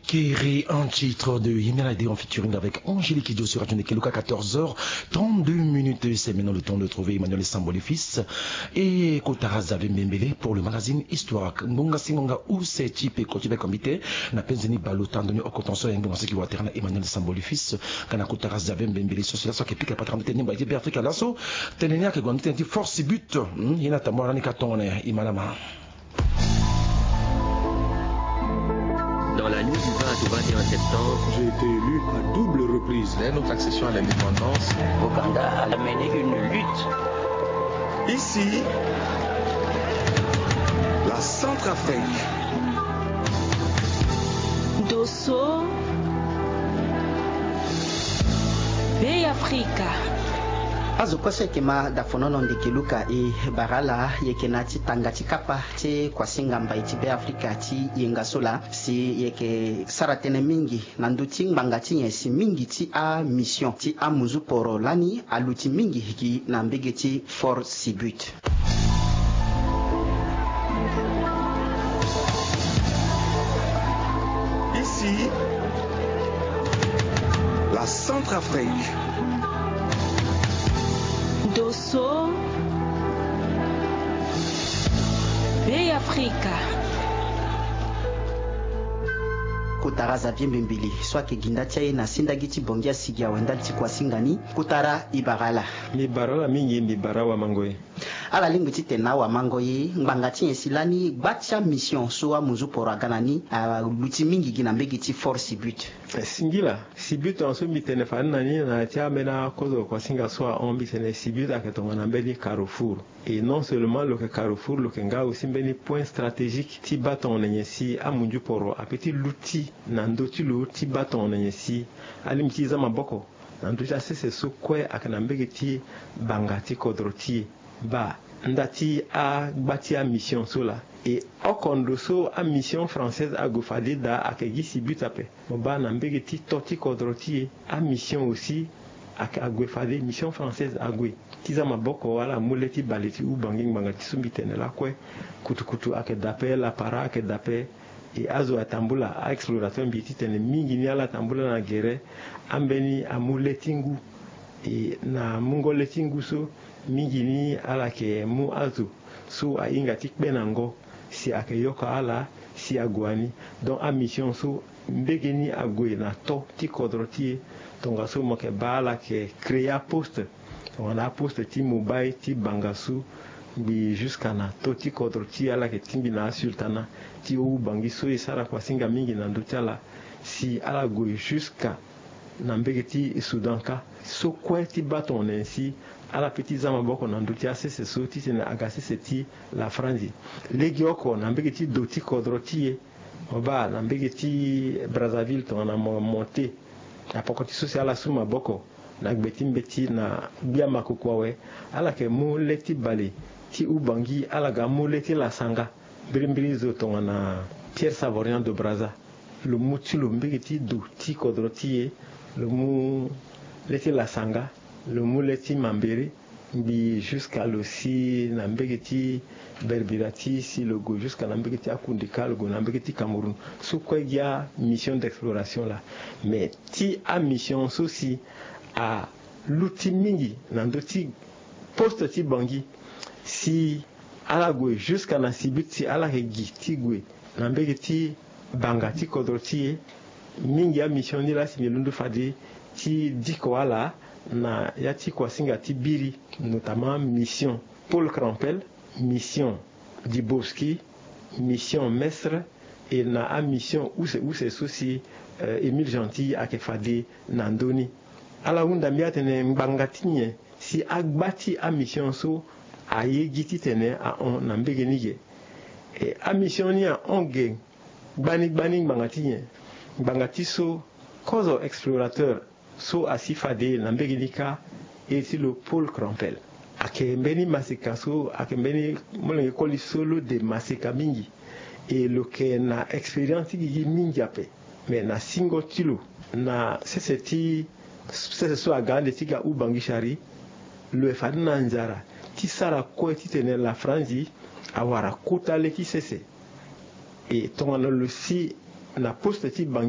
Kéré, un titre de Yemelade en featuring avec Angélique Kidjo sur Radio Nekeluka, 14h32. C'est maintenant le temps de trouver Emmanuel Samboli fils et Kotara Zave Mbembele pour le magazine Histoire. Ngonga Simonga ou c'est type et côté comité n'a pas zeni balotan donné au cotenson et ngonga qui va terner Emmanuel Samboli fils kana Kotara Zave Mbembele sur la soirée pique patron de tenir ba Bertrand Kalasso tenenia que gondite dit force but yena tamora ni katone imalama. Dans la nuit du 20 au 21 septembre, j'ai été élu à double reprise. Dès notre accession à l'indépendance, Ouganda a mené une lutte. Ici, la Centrafrique. Dosso, Bay Africa. Azokwase kema dafonono ndekeluka e barala yekena ti tanga ti kapa ti kwasinga mbai ti be Afrika ti yenga sola si yeke saratene mingi nandu ti ngbanga ti yesi mingi ti a mission ti a muzu poro lani aluti mingi hiki na mbege ti Fort Sibut. Ici, la Centrafrique. Dosso, Bay Africa. Kutara Xavier Mbembele soit ke ginda tia na sindagi ti bongia sigia wenda ti kwasingani kutara ibarala mibarala mingi mibarawa mangoye ala lingu ti tena wa mangoye ngbanga ti silani batia mission so a muzu poro ganani luti mingi gina mbegi ti Fort Sibut singila Sibut en so mitene fanna ni na tia mena kozo kwasinga so on bitene Sibut aketonga na mbeli Carrefour et non seulement le Carrefour le kenga aussi mbeni point stratégique ti baton nenyesi a muzu poro a petit luti nando ti lo ti baton nenyesi alim ti za maboko nando ja sese so kwe akana mbegi ti banga ti kodroti ba ndati a bati a mission sola et okondo so a mission française a gofade da akegi Sibut ape ba na mbegi ti toti kodroti a mission aussi a gofade mission française a gwe tiza maboko wala muleti baleti u bangi nganga ti sumbitene la kwe kutukutu ake dape la para ake dape et azo atambula a explorateur mbiti tene mingi ni ala tambula na gere ambeni amuletingu et na mungoletingu so mingi ni ala ke mu azo so a inga tikbe nango si ake yoka ala si agwani donc a mission so mbegeni agwe na to ti kodroti tonga so moke bala ke créer poste on a poste ti mobile ti bangasu bi jusqu'à na to ti kodroti ala ke timbi na sultana ti o bangi so isara kwa singa mingi na ndotala si ala go jusqu'à na mbege ti sudanka so kwe ti baton ainsi ala petit zama boko na ndutia sese so ti na agasi seti la franzi legi oko na mbege ti doti kodroti oba na mbege ti Brazzaville to na monte na pokoti social suma boko na gbeti mbeti na bia makokwawe ala ke mu leti bale ti ubangi ala ga mu leti la sanga brimbiri zo to na Pierre Savorian de Brazza le muti lo mbege ti do ti kodroti le mu leti la sanga le mu leti mambere bi jusqu'à le si na mbege ti berbirati si le go jusqu'à na mbege ti akundika le go na mbege ti Cameroun so quoi il y a mission d'exploration là mais ti a mission souci a l'outil mingi na ndoti poste ti bangi si ala go jusqu'à na Sibut si ala regi ti go na mbege ti banga ti kodroti mingi a mission ni la si melundu fadi ti diko ala na yati kwasinga ti biri notamment mission Paul Crampel, mission Dibowski, mission Mestre et na a mission où c'est souci Émile Gentil a kefade nandoni ala unda miatene mbangatinye si agbati a mission so aye giti tene a on na mbegenige et a mission ni a onge bani mbangatinye mbangati so kozo explorateur so asifade na mbegenika et si le Paul Crampel ake mbeni masika so ake mbeni molenge koli solo de masika mingi et le ke na expérience gi mingi ape mais na singo tilo na sese so agande tiga ubangi shari le fadina nzara ti sara ko ti tene la franzi awara kota le ki sese et tongana le si na poste ti bangi